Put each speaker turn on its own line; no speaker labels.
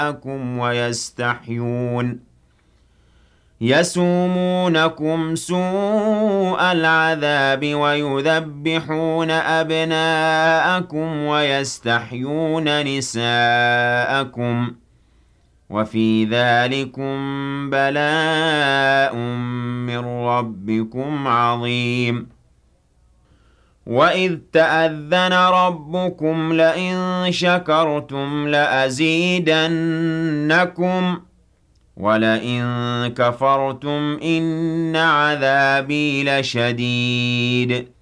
نساءكم ويستحيون يسومونكم سوء العذاب ويذبحون أبناءكم ويستحيون نساءكم وفي ذلكم بلاء من ربكم عظيم وَإِذْ تَأَذَّنَ رَبُّكُمْ لَئِن شَكَرْتُمْ لَأَزِيدَنَّكُمْ وَلَئِن كَفَرْتُمْ إِنَّ عَذَابِي لَشَدِيدٌ